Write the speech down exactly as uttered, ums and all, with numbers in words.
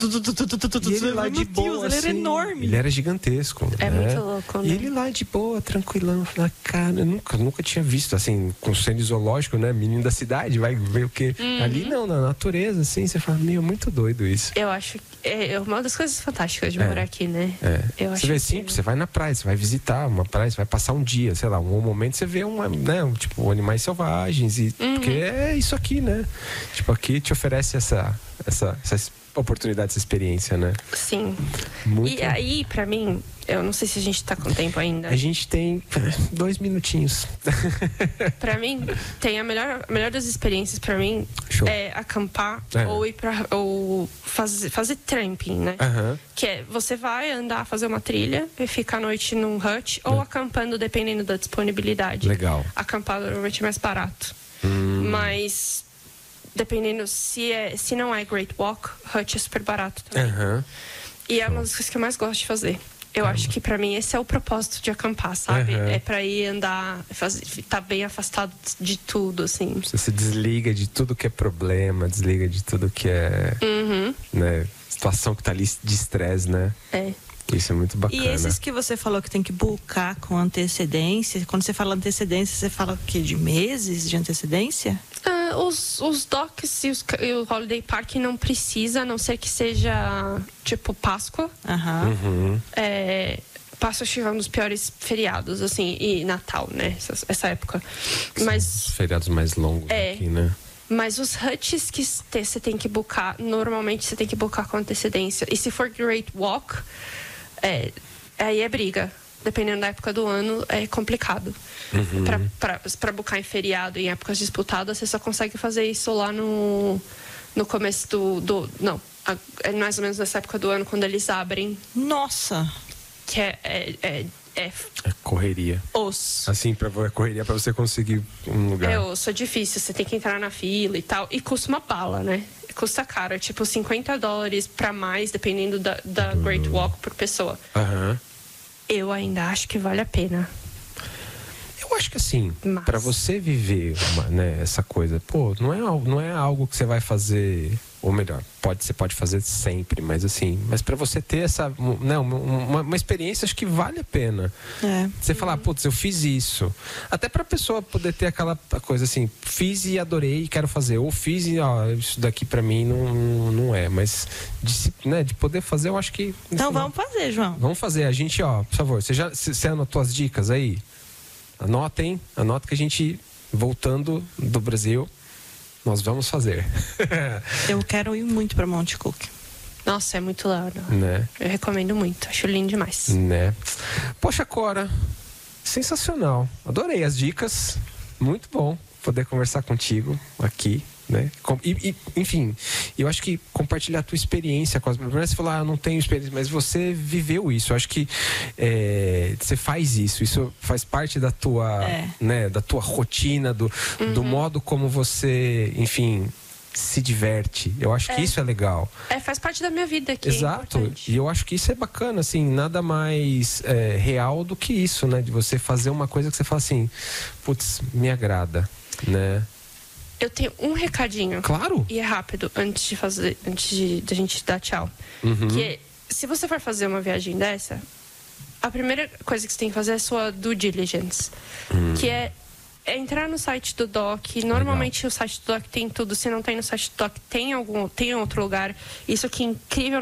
E ele lá de boa, ele assim, era enorme. Ele era gigantesco. É né? muito louco, né? E ele lá de boa, tranquilão. Falei, cara, eu nunca, nunca tinha visto, assim, com sendo zoológico, né? Menino da cidade, vai ver o quê? Uhum. Ali não, na natureza, assim, você fala, meu, muito doido isso. Eu acho que é uma das coisas fantásticas de É. morar aqui, né? É. Eu Você acho vê que- simples, você vai na praia, você vai visitar uma praia, você vai passar um dia, sei lá, um momento você vê uma, né, um, tipo, animais selvagens e Uhum. porque é isso aqui, né? Tipo, aqui te oferece essa essa, essa oportunidade, essa experiência, né? Sim. Muito. E aí, pra mim, eu não sei se a gente tá com tempo ainda. A gente tem dois minutinhos. Pra mim, tem a melhor, a melhor das experiências pra mim Show. é acampar É. ou ir pra, ou fazer, fazer tramping, né? Aham. Que é, você vai andar, fazer uma trilha e fica à noite num hut ou acampando, dependendo da disponibilidade. Legal. Acampar normalmente é mais barato. Hum. Mas, dependendo se, é, se não é Great Walk, hut é super barato também. Aham. E é uma das coisas que eu mais gosto de fazer. Eu acho que pra mim esse é o propósito de acampar, sabe? Aham. É pra ir andar, fazer, tá bem afastado de tudo, assim. Você se desliga de tudo que é problema, desliga de tudo que é, Uhum. né, situação que tá ali de estresse, né? É. Isso é muito bacana. E esses que você falou que tem que buscar com antecedência, quando você fala antecedência, você fala o quê? De meses de antecedência? Ah, os, os docks e, os, e o Holiday Park não precisa, a não ser que seja tipo Páscoa. Aham. Uhum. É, Páscoa acho que é um dos piores feriados, assim, e Natal, né? Essa, essa época. Mas. Os feriados mais longos É. aqui, né? Mas os huts que te- você tem que buscar, normalmente você tem que buscar com antecedência. E se for Great Walk, é, aí é briga. Dependendo da época do ano, é complicado. Uhum. Pra, pra, pra buscar em feriado, em épocas disputadas, você só consegue fazer isso lá no, no começo do, do... Não, a- é mais ou menos nessa época do ano, quando eles abrem, Nossa! que é, é, é, é É correria. osso. Assim, pra, é correria pra você conseguir um lugar. É osso, é difícil, você tem que entrar na fila e tal. E custa uma bala, né? Custa caro, é tipo cinquenta dólares pra mais, dependendo da, da Great Walk por pessoa. Aham. Eu ainda acho que vale a pena. Eu acho que assim, Mas- pra você viver uma, né, essa coisa, pô, não é, al- não é algo que você vai fazer, ou melhor, pode, você pode fazer sempre, mas assim, mas pra você ter essa, né, uma, uma, uma experiência, acho que vale a pena. É. Você falar, putz, eu fiz isso. Até pra pessoa poder ter aquela coisa assim, fiz e adorei e quero fazer. Ou fiz e, ó, isso daqui pra mim não, não é. Mas, de, se- né, de poder fazer, eu acho que... Então vamos fazer, João. Vamos fazer. A gente, ó, por favor, você já você você anotou as dicas aí? Anotem, anota que a gente, voltando do Brasil, nós vamos fazer. Eu quero ir muito pra Monte Cook. Nossa, é muito legal. né? Eu recomendo muito, acho lindo demais. Né? Poxa, Cora, sensacional. Adorei as dicas. Muito bom poder conversar contigo aqui, né? Com- E, e, enfim, eu acho que compartilhar a tua experiência com as pessoas. Você falar, ah, não tenho experiência, mas você viveu isso. Eu acho que é, você faz isso. Isso faz parte da tua, É. né? Da tua rotina, do, do modo como você, enfim, se diverte. Eu acho que É. isso é legal. É, faz parte da minha vida aqui. Exato, É importante. e eu acho que isso é bacana, assim, nada mais é, real do que isso, né? De você fazer uma coisa que você fala assim, putz, me agrada, né? Eu tenho um recadinho. Claro! E é rápido, antes de fazer, antes de, de a gente dar tchau. Uhum. Que é, se você for fazer uma viagem dessa, a primeira coisa que você tem que fazer é a sua due diligence. Hum. Que é, é entrar no site do D O C. Normalmente o site do D O C tem tudo. Se não tem no site do D O C, tem algum, tem outro lugar. Isso aqui é incrível